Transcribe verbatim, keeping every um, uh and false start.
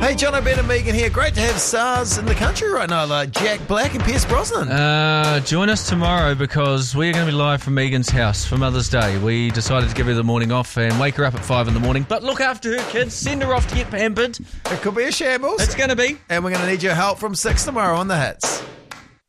Hey, John O'Brien and Megan here. Great to have stars in the country right now, like Jack Black and Pierce Brosnan. Uh, join us tomorrow because we're going to be live from Megan's house for Mother's Day. We decided to give her the morning off and wake her up at five in the morning. But look after her, kids. Send her off to get pampered. It could be a shambles. It's going to be. And we're going to need your help from six tomorrow on The Hits.